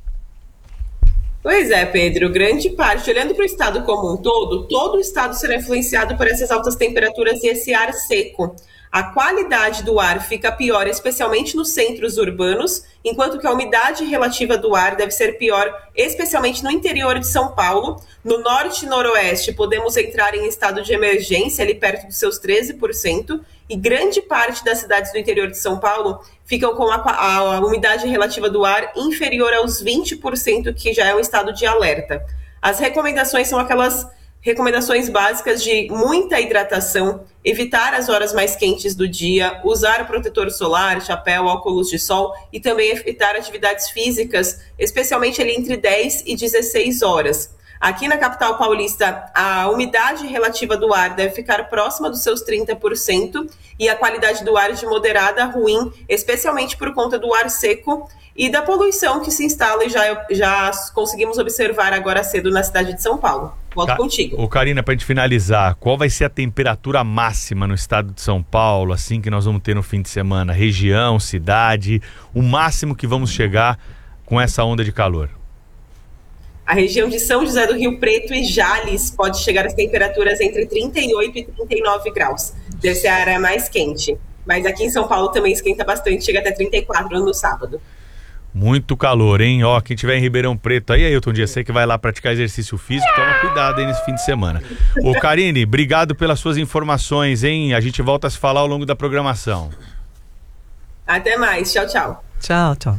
[SPEAKER 6] Pois é, Pedro, grande parte, olhando para o estado como um todo o estado será influenciado por essas altas temperaturas e esse ar seco. A qualidade do ar fica pior, especialmente nos centros urbanos, enquanto que a umidade relativa do ar deve ser pior, especialmente no interior de São Paulo. No norte e noroeste, podemos entrar em estado de emergência, ali perto dos seus 13%, e grande parte das cidades do interior de São Paulo ficam com a umidade relativa do ar inferior aos 20%, que já é um estado de alerta. As recomendações são aquelas recomendações básicas de muita hidratação, evitar as horas mais quentes do dia, usar protetor solar, chapéu, óculos de sol e também evitar atividades físicas, especialmente ali entre 10 e 16 horas. Aqui na capital paulista, a umidade relativa do ar deve ficar próxima dos seus 30% e a qualidade do ar de moderada a ruim, especialmente por conta do ar seco e da poluição que se instala e já conseguimos observar agora cedo na cidade de São Paulo. Volto contigo.
[SPEAKER 1] Ô, Karina, para a gente finalizar, qual vai ser a temperatura máxima no estado de São Paulo, assim que nós vamos ter no fim de semana? Região, cidade, o máximo que vamos chegar com essa onda de calor?
[SPEAKER 6] A região de São José do Rio Preto e Jales pode chegar às temperaturas entre 38 e 39 graus. Deve ser a área mais quente. Mas aqui em São Paulo também esquenta bastante, chega até 34 no sábado.
[SPEAKER 1] Muito calor, hein? Ó, quem tiver em Ribeirão Preto aí, Ailton Dias, você que vai lá praticar exercício físico, toma cuidado aí nesse fim de semana. Ô, Karine, obrigado pelas suas informações, hein? A gente volta a se falar ao longo da programação.
[SPEAKER 6] Até mais, tchau, tchau.
[SPEAKER 2] Tchau, tchau.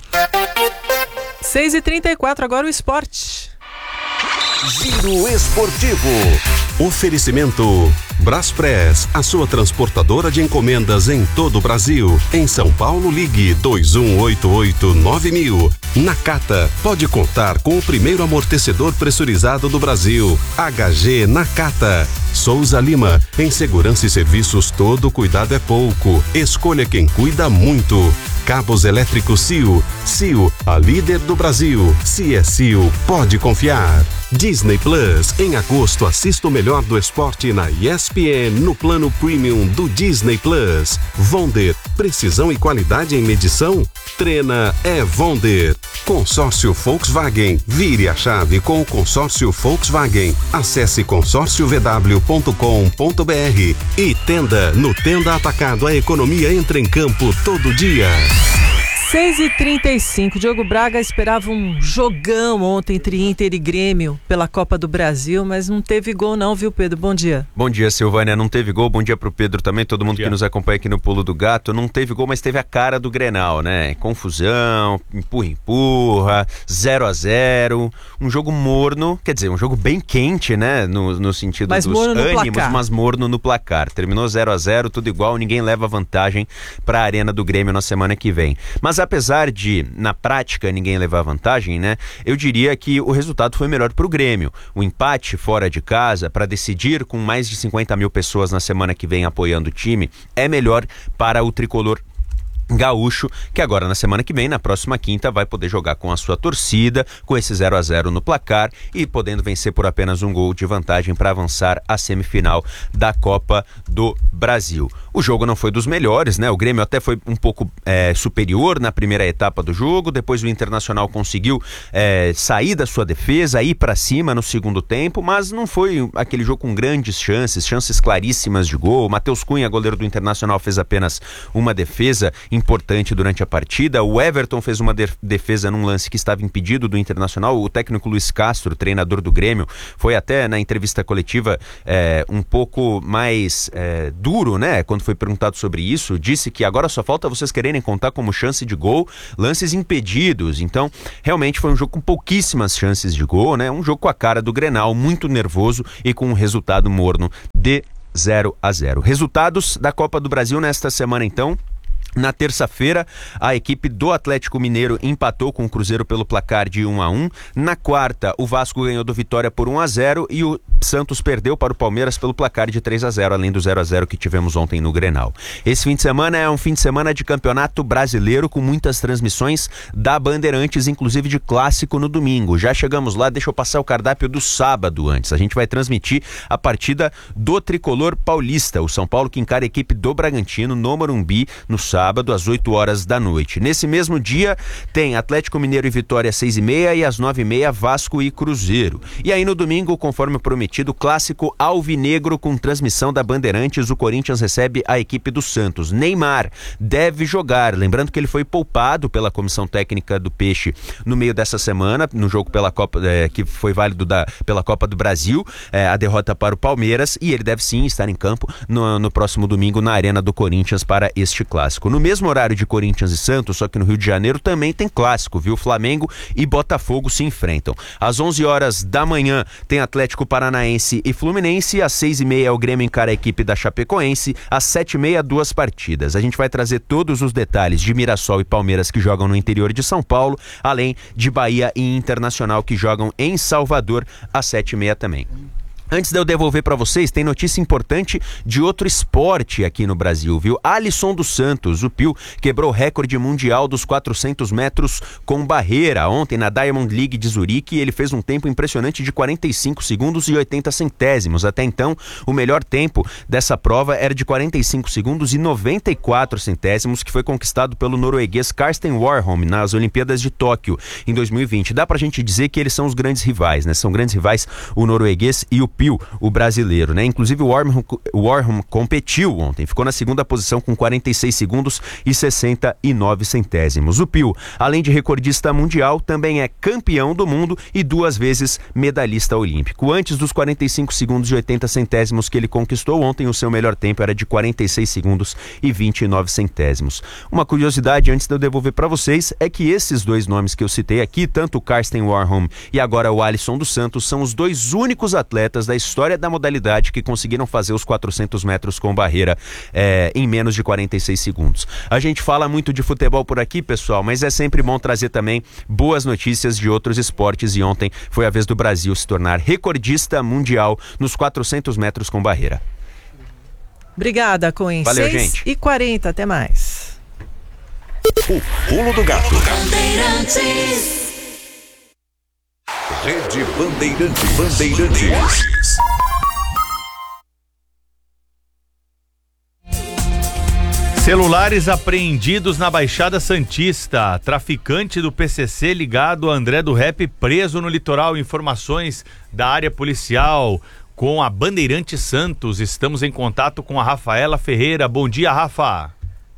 [SPEAKER 2] 6h34, agora o esporte.
[SPEAKER 17] Giro Esportivo. Oferecimento Braspress, a sua transportadora de encomendas em todo o Brasil. Em São Paulo, ligue 2188-9000. Nakata, pode contar com o primeiro amortecedor pressurizado do Brasil. HG Nakata. Souza Lima, em segurança e serviços todo cuidado é pouco. Escolha quem cuida muito. Cabos elétricos Sil. Sil, a líder do Brasil. Se é Sil, pode confiar. Disney Plus, em agosto assista o melhor do esporte na ESPN no plano premium do Disney Plus. Vonder, precisão e qualidade em medição? Treina é Vonder. Consórcio Volkswagen, vire a chave com o consórcio Volkswagen. Acesse consórciovw.com.br e Tenda, no Tenda Atacado, a economia entra em campo todo dia.
[SPEAKER 2] 6h35, Diogo Braga esperava um jogão ontem entre Inter e Grêmio pela Copa do Brasil, mas não teve gol não, viu, Pedro? Bom dia.
[SPEAKER 7] Bom dia, Silvânia. Não teve gol, bom dia pro Pedro também, todo mundo que nos acompanha aqui no Pulo do Gato. Não teve gol, mas teve a cara do Grenal, né? Confusão, empurra, 0-0, um jogo morno, quer dizer, um jogo bem quente, né? No sentido
[SPEAKER 2] mas
[SPEAKER 7] dos ânimos, mas morno no placar. Terminou 0-0, tudo igual, ninguém leva vantagem pra Arena do Grêmio na semana que vem. Mas apesar de, na prática, ninguém levar vantagem, né? Eu diria que o resultado foi melhor pro Grêmio. O empate fora de casa, para decidir com mais de 50 mil pessoas na semana que vem apoiando o time, é melhor para o tricolor gaúcho, que agora na semana que vem, na próxima quinta, vai poder jogar com a sua torcida, com esse 0-0 no placar e podendo vencer por apenas um gol de vantagem para avançar à semifinal da Copa do Brasil. O jogo não foi dos melhores, né? O Grêmio até foi um pouco superior na primeira etapa do jogo, depois o Internacional conseguiu sair da sua defesa, ir para cima no segundo tempo, mas não foi aquele jogo com grandes chances claríssimas de gol. O Matheus Cunha, goleiro do Internacional, fez apenas uma defesa importante durante a partida. O Everton fez uma defesa num lance que estava impedido do Internacional. O técnico Luiz Castro, treinador do Grêmio, foi até na entrevista coletiva um pouco mais duro, né? Quando foi perguntado sobre isso, disse que agora só falta vocês quererem contar como chance de gol lances impedidos. Então, realmente foi um jogo com pouquíssimas chances de gol, né? Um jogo com a cara do Grenal, muito nervoso e com um resultado morno de 0-0. Resultados da Copa do Brasil nesta semana, então. Na terça-feira, a equipe do Atlético Mineiro empatou com o Cruzeiro pelo placar de 1-1. Na quarta, o Vasco ganhou do Vitória por 1-0 e o Santos perdeu para o Palmeiras pelo placar de 3-0, além do 0-0 que tivemos ontem no Grenal. Esse fim de semana é um fim de semana de campeonato brasileiro com muitas transmissões da Bandeirantes, inclusive de clássico no domingo. Já chegamos lá, deixa eu passar o cardápio do sábado antes. A gente vai transmitir a partida do Tricolor Paulista, o São Paulo que encara a equipe do Bragantino no Morumbi no sábado às 8 horas da noite. Nesse mesmo dia tem Atlético Mineiro e Vitória às 6h30 e às 9h30 Vasco e Cruzeiro. E aí no domingo, conforme prometido, clássico alvinegro com transmissão da Bandeirantes, o Corinthians recebe a equipe do Santos. Neymar deve jogar, lembrando que ele foi poupado pela comissão técnica do Peixe no meio dessa semana, no jogo pela Copa, que foi válido pela Copa do Brasil, a derrota para o Palmeiras, e ele deve sim estar em campo no próximo domingo na Arena do Corinthians para este clássico. No mesmo horário de Corinthians e Santos, só que no Rio de Janeiro também tem clássico, viu? Flamengo e Botafogo se enfrentam. Às 11 horas da manhã tem Atlético Paranaense e Fluminense, às 6h30 o Grêmio encara a equipe da Chapecoense, às 7h30 duas partidas. A gente vai trazer todos os detalhes de Mirassol e Palmeiras que jogam no interior de São Paulo, além de Bahia e Internacional que jogam em Salvador às 7h30 também. Antes de eu devolver para vocês, tem notícia importante de outro esporte aqui no Brasil, viu? Alisson dos Santos, o Pio, quebrou o recorde mundial dos 400 metros com barreira. Ontem, na Diamond League de Zurique, ele fez um tempo impressionante de 45 segundos e 80 centésimos. Até então, o melhor tempo dessa prova era de 45 segundos e 94 centésimos, que foi conquistado pelo norueguês Karsten Warholm nas Olimpíadas de Tóquio em 2020. Dá pra gente dizer que eles são os grandes rivais, né? São grandes rivais o norueguês e o Pio, o brasileiro, né? Inclusive o Warholm competiu ontem, ficou na segunda posição com 46 segundos e 69 centésimos. O Pio, além de recordista mundial, também é campeão do mundo e 2 vezes medalhista olímpico. Antes dos 45 segundos e 80 centésimos que ele conquistou ontem, o seu melhor tempo era de 46 segundos e 29 centésimos. Uma curiosidade antes de eu devolver para vocês é que esses dois nomes que eu citei aqui, tanto o Karsten Warholm e agora o Alisson dos Santos, são os 2 únicos atletas da história da modalidade que conseguiram fazer os 400 metros com barreira em menos de 46 segundos. A gente fala muito de futebol por aqui, pessoal, mas é sempre bom trazer também boas notícias de outros esportes, e ontem foi a vez do Brasil se tornar recordista mundial nos 400 metros com barreira.
[SPEAKER 2] Obrigada, Coen.
[SPEAKER 7] Valeu, gente.
[SPEAKER 2] 6h40, até mais.
[SPEAKER 10] O Pulo do Gato. Rede Bandeirantes.
[SPEAKER 1] Celulares apreendidos na Baixada Santista. Traficante do PCC ligado a André do Rap preso no litoral. Informações da área policial com a Bandeirante Santos. Estamos em contato com a Rafaela Ferreira. Bom dia, Rafa.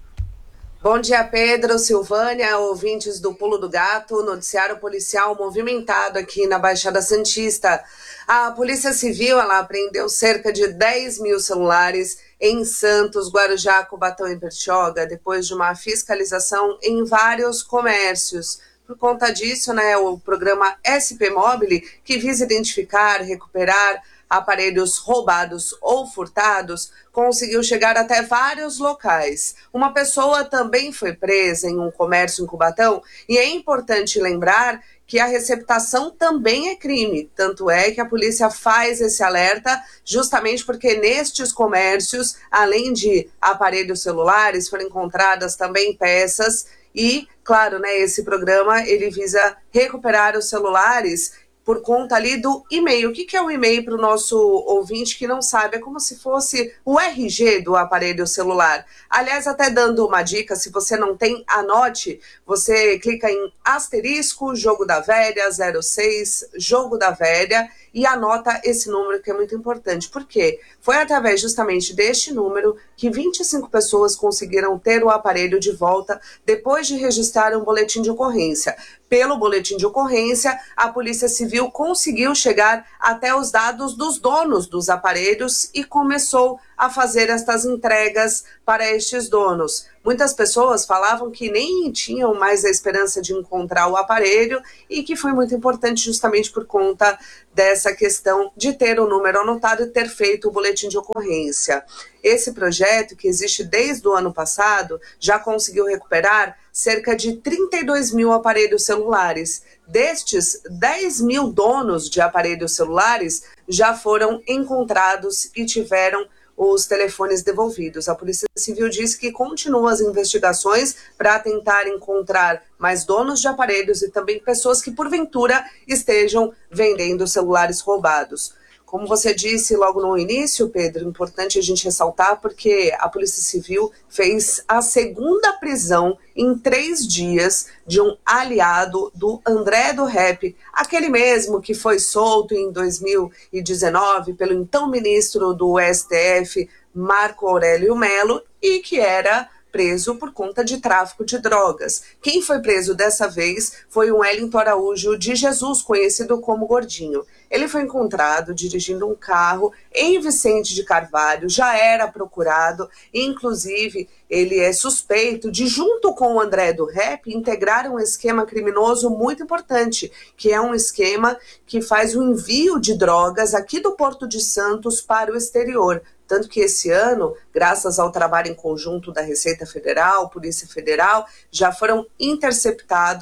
[SPEAKER 5] Bom dia, Pedro, Silvânia, ouvintes do Pulo do Gato, noticiário policial movimentado aqui na Baixada Santista. A Polícia Civil, ela apreendeu cerca de 10 mil celulares em Santos, Guarujá, Cubatão e Bertioga, depois de uma fiscalização em vários comércios. Por conta disso, o programa SP Mobile, que visa identificar, recuperar aparelhos roubados ou furtados, conseguiu chegar até vários locais. Uma pessoa também foi presa em um comércio em Cubatão, e é importante lembrar que a receptação também é crime. Tanto é que a polícia faz esse alerta justamente porque nestes comércios, além de aparelhos celulares, foram encontradas também peças e, claro, esse programa ele visa recuperar os celulares por conta ali do e-mail. O que é o e-mail para o nosso ouvinte que não sabe? É como se fosse o RG do aparelho celular. Aliás, até dando uma dica, se você não tem, anote, você clica em asterisco, jogo da velha, 06, jogo da velha, e anota esse número que é muito importante. Por quê? Foi através justamente deste número que 25 pessoas conseguiram ter o aparelho de volta depois de registrar um boletim de ocorrência. Pelo boletim de ocorrência, a Polícia Civil conseguiu chegar até os dados dos donos dos aparelhos e começou a fazer estas entregas para estes donos. Muitas pessoas falavam que nem tinham mais a esperança de encontrar o aparelho e que foi muito importante justamente por conta dessa questão de ter o número anotado e ter feito o boletim de ocorrência. Esse projeto, que existe desde o ano passado, já conseguiu recuperar cerca de 32 mil aparelhos celulares. Destes, 10 mil donos de aparelhos celulares já foram encontrados e tiveram os telefones devolvidos. A Polícia Civil disse que continua as investigações para tentar encontrar mais donos de aparelhos e também pessoas que porventura estejam vendendo celulares roubados. Como você disse logo no início, Pedro, importante a gente ressaltar porque a Polícia Civil fez a segunda prisão em 3 dias de um aliado do André do Rap, aquele mesmo que foi solto em 2019 pelo então ministro do STF, Marco Aurélio Mello, e que era preso por conta de tráfico de drogas. Quem foi preso dessa vez foi o Wellington Araújo de Jesus, conhecido como Gordinho. Ele foi encontrado dirigindo um carro em Vicente de Carvalho, já era procurado, inclusive ele é suspeito de, junto com o André do Rap, integrar um esquema criminoso muito importante, que é um esquema que faz o envio de drogas aqui do Porto de Santos para o exterior. Tanto que esse ano, graças ao trabalho em conjunto da Receita Federal, Polícia Federal, já foram interceptados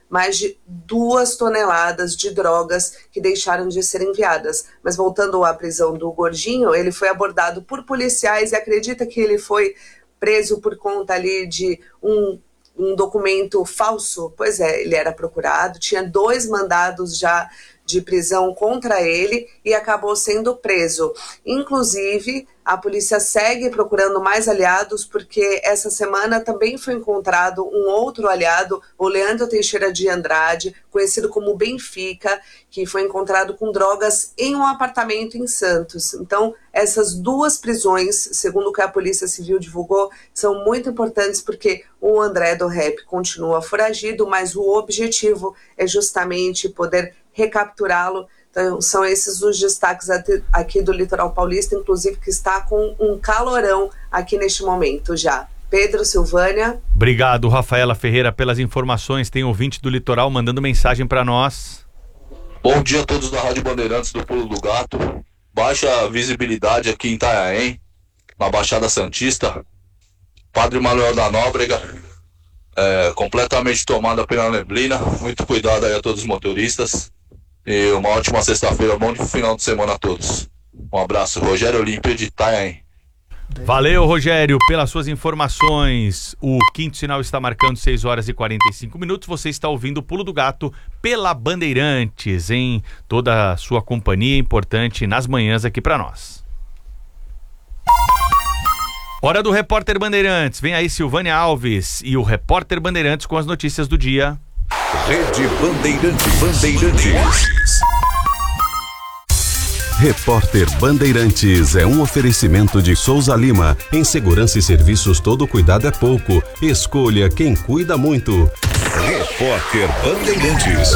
[SPEAKER 5] mais de 2 toneladas de drogas que deixaram de ser enviadas. Mas voltando à prisão do Gordinho, ele foi abordado por policiais e acredita que ele foi preso por conta ali de um documento falso. Pois é, ele era procurado, tinha 2 mandados já de prisão contra ele e acabou sendo preso. Inclusive, a polícia segue procurando mais aliados, porque essa semana também foi encontrado um outro aliado, o Leandro Teixeira de Andrade, conhecido como Benfica, que foi encontrado com drogas em um apartamento em Santos. Então, essas 2 prisões, segundo o que a Polícia Civil divulgou, são muito importantes porque o André do Rap continua foragido, mas o objetivo é justamente poder recapturá-lo. Então, são esses os destaques aqui do Litoral Paulista, inclusive que está com um calorão aqui neste momento já. Pedro, Silvânia.
[SPEAKER 1] Obrigado, Rafaela Ferreira, pelas informações. Tem ouvinte do Litoral mandando mensagem para nós.
[SPEAKER 8] Bom dia a todos da Rádio Bandeirantes do Pulo do Gato. Baixa visibilidade aqui em Itanhaém, na Baixada Santista. Padre Manuel da Nóbrega, completamente tomada pela neblina. Muito cuidado aí a todos os motoristas. E uma ótima sexta-feira, bom final de semana a todos. Um abraço, Rogério Olímpio de Itanhaém.
[SPEAKER 1] Valeu, Rogério, pelas suas informações. O quinto sinal está marcando 6 horas e 45 minutos. Você está ouvindo o Pulo do Gato pela Bandeirantes, em toda a sua companhia importante nas manhãs aqui para nós. Hora do Repórter Bandeirantes. Vem aí Silvânia Alves e o Repórter Bandeirantes com as notícias do dia.
[SPEAKER 10] Rede Bandeirantes.
[SPEAKER 17] Repórter Bandeirantes é um oferecimento de Souza Lima. Em segurança e serviços, todo cuidado é pouco. Escolha quem cuida muito.
[SPEAKER 10] Repórter Bandeirantes.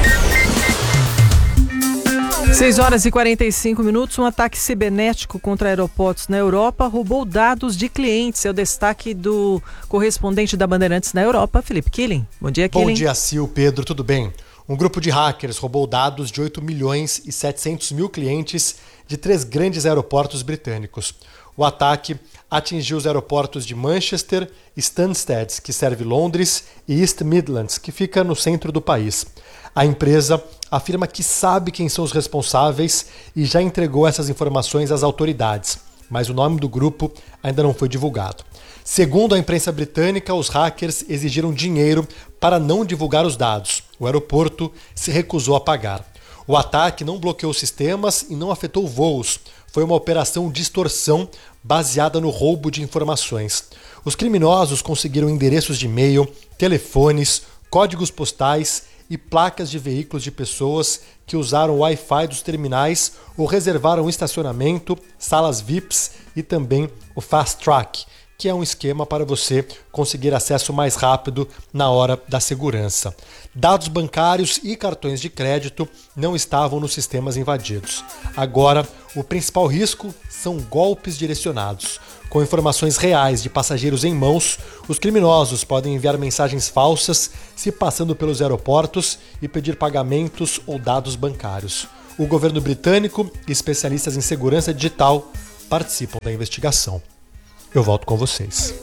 [SPEAKER 2] 6 horas e 45 minutos, um ataque cibernético contra aeroportos na Europa roubou dados de clientes. É o destaque do correspondente da Bandeirantes na Europa, Felipe Killing. Bom dia, Killing.
[SPEAKER 9] Bom dia, Sil, Pedro, tudo bem? Um grupo de hackers roubou dados de 8 milhões e 700 mil clientes de 3 grandes aeroportos britânicos. O ataque atingiu os aeroportos de Manchester, Stansted, que serve Londres, e East Midlands, que fica no centro do país. A empresa afirma que sabe quem são os responsáveis e já entregou essas informações às autoridades, mas o nome do grupo ainda não foi divulgado. Segundo a imprensa britânica, os hackers exigiram dinheiro para não divulgar os dados. O aeroporto se recusou a pagar. O ataque não bloqueou sistemas e não afetou voos. Foi uma operação de extorsão baseada no roubo de informações. Os criminosos conseguiram endereços de e-mail, telefones, códigos postais e placas de veículos de pessoas que usaram o Wi-Fi dos terminais ou reservaram estacionamento, salas VIPs e também o Fast Track, que é um esquema para você conseguir acesso mais rápido na hora da segurança. Dados bancários e cartões de crédito não estavam nos sistemas invadidos. Agora, o principal risco são golpes direcionados. Com informações reais de passageiros em mãos, os criminosos podem enviar mensagens falsas se passando pelos aeroportos e pedir pagamentos ou dados bancários. O governo britânico e especialistas em segurança digital participam da investigação. Eu volto com vocês.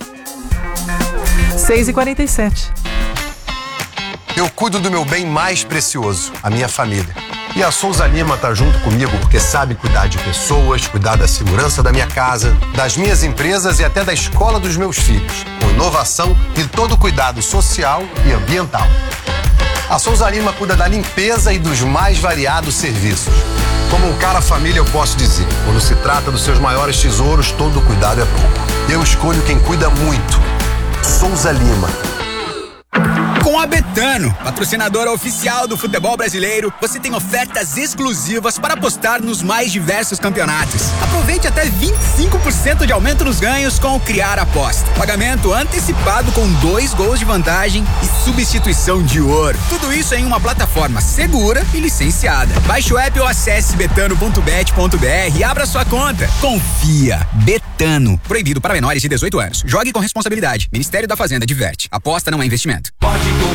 [SPEAKER 2] 6h47.
[SPEAKER 23] Eu cuido do meu bem mais precioso, a minha família. E a Souza Lima tá junto comigo porque sabe cuidar de pessoas, cuidar da segurança da minha casa, das minhas empresas e até da escola dos meus filhos, com inovação e todo cuidado social e ambiental. A Souza Lima cuida da limpeza e dos mais variados serviços. Como um cara família, eu posso dizer, quando se trata dos seus maiores tesouros, todo cuidado é pouco. Eu escolho quem cuida muito. Souza Lima.
[SPEAKER 24] Com a Betano, patrocinadora oficial do futebol brasileiro, você tem ofertas exclusivas para apostar nos mais diversos campeonatos. Aproveite até 25% de aumento nos ganhos com o Criar Aposta. Pagamento antecipado com 2 gols de vantagem e substituição de ouro. Tudo isso em uma plataforma segura e licenciada. Baixe o app ou acesse betano.bet.br e abra sua conta. Confia. Betano. Proibido para menores de 18 anos. Jogue com responsabilidade. Ministério da Fazenda diverte. Aposta não é investimento.
[SPEAKER 25] Pode